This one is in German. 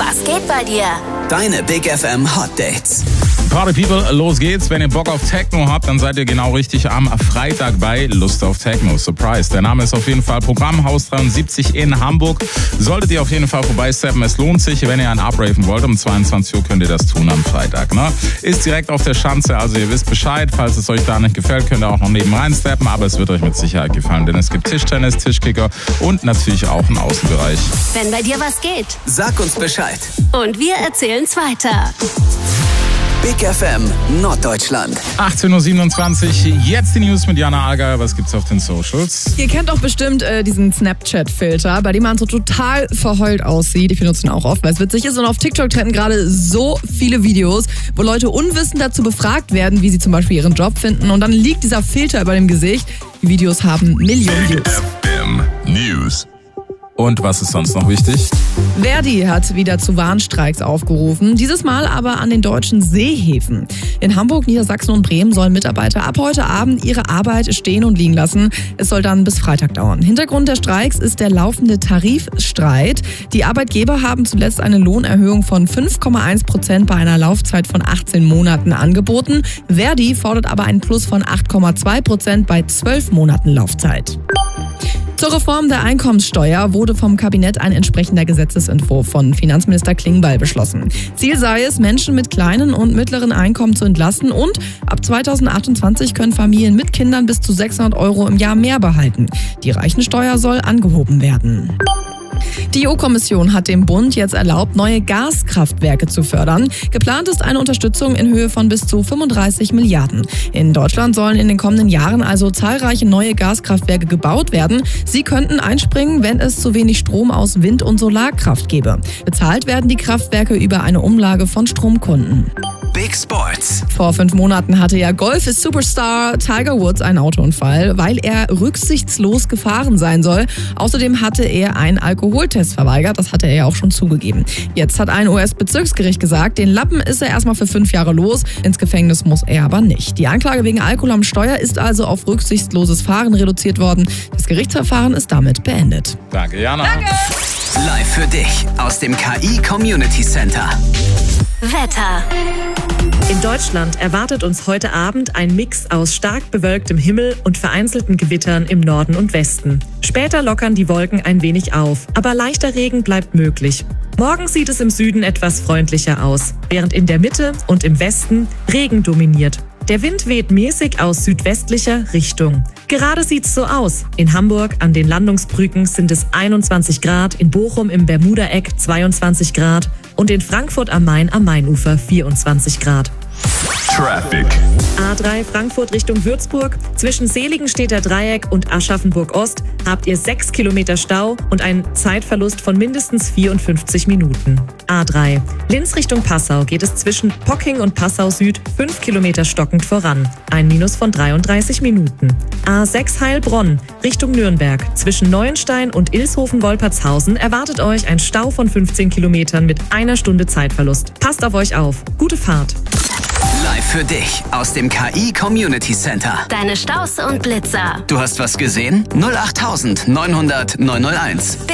Was geht bei dir? Deine Big FM Hot Dates. Party People, los geht's. Wenn ihr Bock auf Techno habt, dann seid ihr genau richtig am Freitag bei Lust auf Techno. Surprise. Der Name ist auf jeden Fall Programm Haus 73 in Hamburg. Solltet ihr auf jeden Fall vorbeisteppen. Es lohnt sich, wenn ihr einen abraven wollt. Um 22 Uhr könnt ihr das tun am Freitag. Ne? Ist direkt auf der Schanze, also ihr wisst Bescheid. Falls es euch da nicht gefällt, könnt ihr auch noch neben reinsteppen. Aber es wird euch mit Sicherheit gefallen, denn es gibt Tischtennis, Tischkicker und natürlich auch einen Außenbereich. Wenn bei dir was geht, Sag uns Bescheid. und wir erzählen's weiter. Big FM Norddeutschland. 18.27 Uhr, jetzt die News mit Jana Alger. Was gibt's auf den Socials? Ihr kennt doch bestimmt diesen Snapchat-Filter, bei dem man so total verheult aussieht. Ich benutze ihn auch oft, weil es witzig ist. Und auf TikTok trenden gerade so viele Videos, wo Leute unwissend dazu befragt werden, wie sie zum Beispiel ihren Job finden. Und dann liegt dieser Filter über dem Gesicht. Die Videos haben Millionen Views. FM News. Und was ist sonst noch wichtig? Verdi hat wieder zu Warnstreiks aufgerufen, dieses Mal aber an den deutschen Seehäfen. In Hamburg, Niedersachsen und Bremen sollen Mitarbeiter ab heute Abend ihre Arbeit stehen und liegen lassen. Es soll dann bis Freitag dauern. Hintergrund der Streiks ist der laufende Tarifstreit. Die Arbeitgeber haben zuletzt eine Lohnerhöhung von 5,1% bei einer Laufzeit von 18 Monaten angeboten. Verdi fordert aber einen Plus von 8,2% bei 12 Monaten Laufzeit. Zur Reform der Einkommenssteuer wurde vom Kabinett ein entsprechender Gesetzesentwurf von Finanzminister Klingbeil beschlossen. Ziel sei es, Menschen mit kleinen und mittleren Einkommen zu entlasten und ab 2028 können Familien mit Kindern bis zu 600 € im Jahr mehr behalten. Die Reichensteuer soll angehoben werden. Die EU-Kommission hat dem Bund jetzt erlaubt, neue Gaskraftwerke zu fördern. Geplant ist eine Unterstützung in Höhe von bis zu 35 Milliarden. In Deutschland sollen in den kommenden Jahren also zahlreiche neue Gaskraftwerke gebaut werden. Sie könnten einspringen, wenn es zu wenig Strom aus Wind- und Solarkraft gäbe. Bezahlt werden die Kraftwerke über eine Umlage von Stromkunden. Big Sports. Vor 5 Monaten hatte ja Golf-Superstar Tiger Woods einen Autounfall, weil er rücksichtslos gefahren sein soll. Außerdem hatte er einen Alkoholtest verweigert, das hatte er ja auch schon zugegeben. Jetzt hat ein US-Bezirksgericht gesagt, den Lappen ist er erstmal für 5 Jahre los, ins Gefängnis muss er aber nicht. Die Anklage wegen Alkohol am Steuer ist also auf rücksichtsloses Fahren reduziert worden. Das Gerichtsverfahren ist damit beendet. Danke, Jana. Live für dich aus dem KI Community Center. Wetter. In Deutschland erwartet uns heute Abend ein Mix aus stark bewölktem Himmel und vereinzelten Gewittern im Norden und Westen. Später lockern die Wolken ein wenig auf, aber leichter Regen bleibt möglich. Morgen sieht es im Süden etwas freundlicher aus, während in der Mitte und im Westen Regen dominiert. Der Wind weht mäßig aus südwestlicher Richtung. Gerade sieht's so aus. In Hamburg an den Landungsbrücken sind es 21 Grad, in Bochum im Bermudaeck 22 Grad und in Frankfurt am Main am Mainufer 24 Grad. Traffic. A3 Frankfurt Richtung Würzburg. Zwischen Seligenstädter Dreieck und Aschaffenburg Ost habt ihr 6 Kilometer Stau und einen Zeitverlust von mindestens 54 Minuten. A3 Linz Richtung Passau geht es zwischen Pocking und Passau Süd 5 Kilometer stockend voran. Ein Minus von 33 Minuten. A6 Heilbronn Richtung Nürnberg. Zwischen Neuenstein und Ilshofen-Wolpertshausen erwartet euch ein Stau von 15 Kilometern mit 1 Stunde Zeitverlust. Passt auf euch auf. Gute Fahrt. Live für dich aus dem KI Community Center. Deine Staus und Blitzer. Du hast was gesehen? 08900 901.